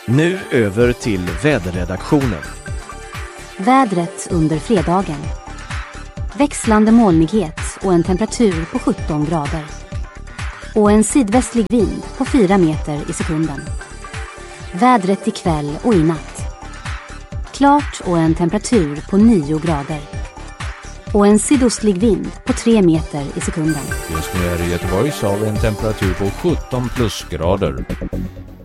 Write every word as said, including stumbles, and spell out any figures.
Nu över till väderredaktionen. Vädret under fredagen. Växlande molnighet och en temperatur på sjutton grader. Och en sydvästlig vind på fyra meter i sekunden. Vädret ikväll och i natt. Klart och en temperatur på nio grader. Och en sydostlig vind på tre meter i sekunden. Just nu är det Göteborgs av en temperatur på sjutton plusgrader.